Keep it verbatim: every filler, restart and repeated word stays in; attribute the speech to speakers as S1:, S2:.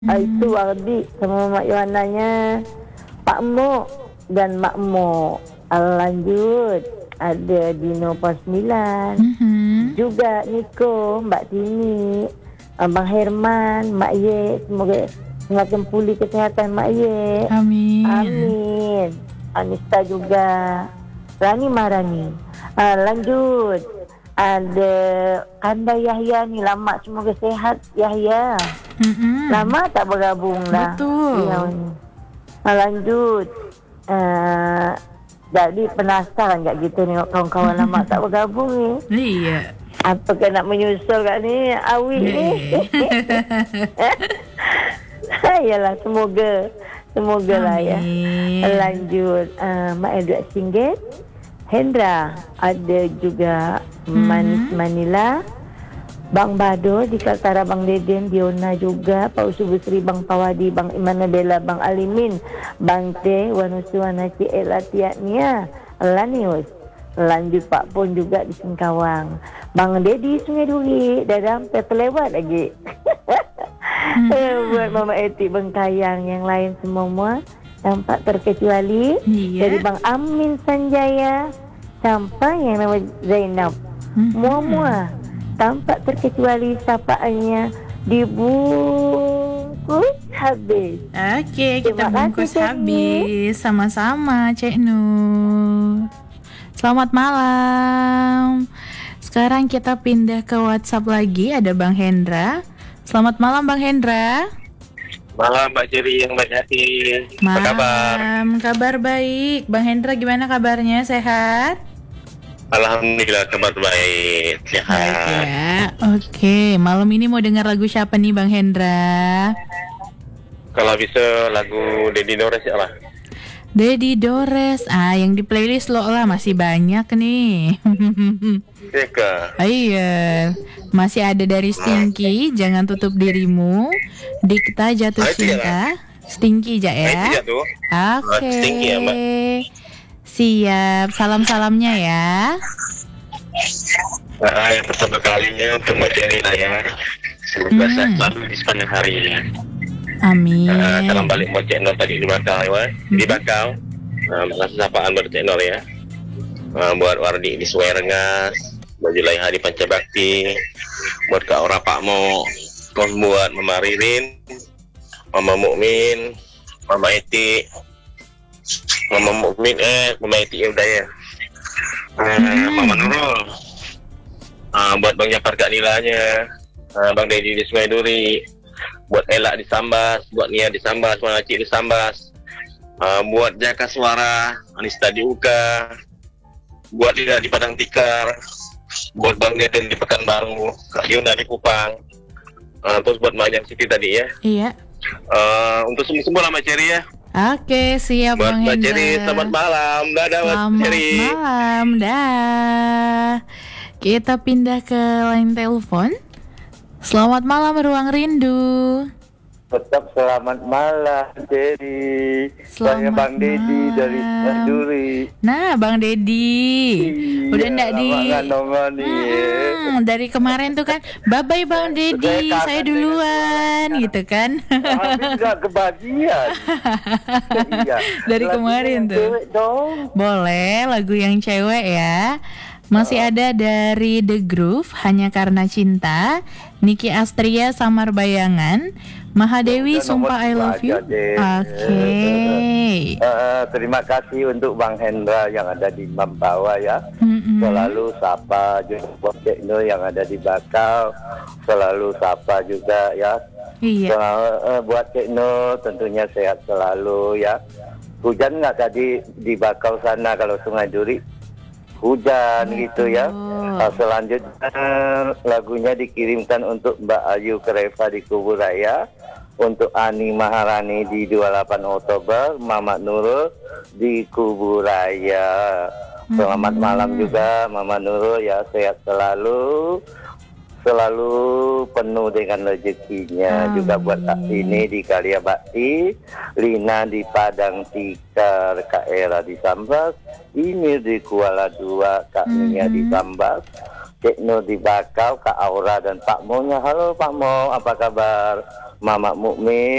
S1: Ah, itu
S2: Mmm.
S1: Wardi sama Mak Yohananya, Pak Mok dan Mak Mok. Ah, lanjut, ada Dino pos sembilan,
S2: Mhm.
S1: juga Niko, Mbak Tini, Abang Herman, Mak Ye, semoga semakin pulih kesihatan Mak Ye.
S2: Amin.
S1: Amin. Anista juga, Rani Mahrani. Ah, lanjut, ada Kanda Yahya nih, lama semoga sehat Yahya.
S2: Mhm.
S1: Lama tak bergabung dah. Iya
S2: Betul.
S1: ni. Ah, lanjut, uh, jadi penasaran kat kita tengok kawan-kawan lama tak bergabung ni.
S2: Iya.
S1: Apakah nak menyusul kat ni, Awik ni?
S2: Eh.
S1: Yalah, semoga. Semogalah ya.
S2: Amin.
S1: Lanjut, uh, Mak Edward Singgit, Hendra, ada juga Manis
S2: Mhm.
S1: Manila, Bang Bado di Kaltara, Bang Deden, Diona juga, Pak Usu Busri, Bang Pawadi, Bang Iman Nabela, Bang Alimin, Bang Teh, Wanusuana, Cik Ella Tiatnia, Lanius. Lanjut Pak Pon juga di Singkawang. Bang Dedi Sungai Duri, dah hampir terlewat lagi. Eh, buat
S2: Mhm.
S1: Mama Etik Bengkayang, yang lain semua tampak terkecuali. Dari
S2: Iya.
S1: Bang Amin Sanjaya sampai yang nama Zainab.
S2: Mhm.
S1: Mua-mua tampak terkecuali sapaannya dibungkus habis.
S2: Oke, kita
S1: Terima kasih
S2: bungkus
S1: Cik Nur.
S2: habis. Sama-sama Cik Nur. Selamat malam. Sekarang kita pindah ke WhatsApp lagi, ada Bang Hendra. Selamat malam Bang Hendra.
S3: Malam Mbak Ceri yang baik hati. Apa kabar?
S2: Malam, kabar baik. Bang Hendra gimana kabarnya? Sehat?
S3: Alhamdulillah kabar baik,
S2: Baik
S3: sehat.
S2: ya. Oke, malam ini mau dengar lagu siapa nih Bang Hendra?
S3: Kalau bisa lagu Dedi Dores ya lah.
S2: Dedi Dores. Ah, yang di playlist lo lah masih banyak nih.
S3: Iya ke?
S2: Ah, iya. Masih ada dari Stinky, Jangan Tutup Dirimu, Dikta Jatuh
S3: Ah, itu ya,
S2: Cinta. Stinky ja
S3: Nah, itu
S2: ya.
S3: ya tuh.
S2: Oke.
S3: Stinky ya, Mbak.
S2: Siap. Salam-salamnya ya.
S3: Nah, yang pertama kalinya untuk Mbak Ceri lah ya. Semoga
S2: Hmm.
S3: sehat selalu di sepanjang hari ya.
S2: Amin.
S3: Nah, salam balik buat Cik Nur tadi di Bakau ya. Di
S2: Mhm.
S3: Bakau. Nah, makasih sapaan buat Cik Nur ya. Nah, buat Wardi di Suai Rengas, buat Julaiha di Pancabakti, buat Kak Ora Pak Mo, terus buat Mama Ririn, Mama Mukmin, Mama Eti, Mama Mukmin eh Mama Eti ya udah ya. Uh, Mama Nurul, uh, buat Bang Jafar Kak Nilanya, uh, Bang Dedi di Sungai Duri, buat Ella di Sambas, buat Nia di Sambas, Bang Acik di Sambas, uh, buat Jaka Suara, Anista di Uka, buat Lina di Padang Tikar, buat Bang Deden di Pekanbaru, Kak Yuna di Kupang, uh, terus buat Mak Jam Siti tadi ya.
S2: Iya.
S3: Uh, untuk semua-semua lah Mbak Ceri ya.
S2: Oke, siap
S3: Buat
S2: Bang
S3: Mbak
S2: Hendra.
S3: Ceri, selamat malam. Dadah Mbak
S2: Selamat
S3: Ceri.
S2: malam, dah. Kita pindah ke line telepon. Selamat malam Ruang Rindu.
S4: Tetap selamat malam, Dedi. Saya
S2: Selamat
S4: Bang Dedi dari
S2: malam.
S4: Duri.
S2: Nah, Bang Dedi. Udah enggak di
S4: lama nggak nongol nih.
S2: Mm-mm, dari kemarin tuh kan, bye-bye Bang Dedi,
S4: Saya
S2: saya
S4: kangen
S2: duluan gitu kan.
S4: Habis nggak kebagian. Iya.
S2: Dari
S4: Lagunya
S2: kemarin
S4: yang
S2: tuh.
S4: cewek dong.
S2: Boleh lagu yang cewek ya. Masih ada dari The Groove, Hanya Karena Cinta, Niki Astria, Samar Bayangan, Mahadewi,
S4: Udah nomor
S2: Sumpah I
S4: dua
S2: Love You.
S4: aja deh.
S2: Oke.
S4: Eh, terima kasih untuk Bang Hendra yang ada di Mambawa ya.
S2: Mm-mm.
S4: Selalu sapa juga buat Cik Nur yang ada di Bakau. Selalu sapa juga ya.
S2: Iya.
S4: Selalu, eh, buat Cik Nur tentunya sehat selalu ya. Hujan nggak tadi di Bakau sana kalau Sungai Duri? Hujan
S2: Betul.
S4: gitu ya. Nah, selanjutnya lagunya dikirimkan untuk Mbak Ayu Kereva di Kuburaya, untuk Ani Maharani di dua puluh delapan Oktober, Mama Nurul di Kuburaya. Selamat
S2: Hmm.
S4: malam juga Mama Nurul ya, sehat selalu. Selalu penuh dengan rezekinya.
S2: Amin.
S4: Juga buat Kak Tini di Karya Bakti, Lina di Padang Tikar, Kak Era di Sambas, Imir di Kuala Dua, Kak Nia di
S2: Mhm.
S4: Sambas, Cik Nur di Bakau, Kak Aura dan Pak Monya. Halo Pak Mo, apa kabar? Mama Mukmin.